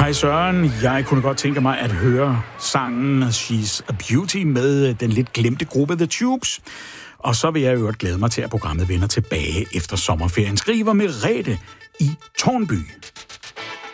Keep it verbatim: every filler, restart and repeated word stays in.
Hej Søren, jeg kunne godt tænke mig at høre sangen She's a Beauty med den lidt glemte gruppe The Tubes. Og så vil jeg jo glæde mig til, at programmet vender tilbage efter sommerferien. Skriver Merete i Tårnby.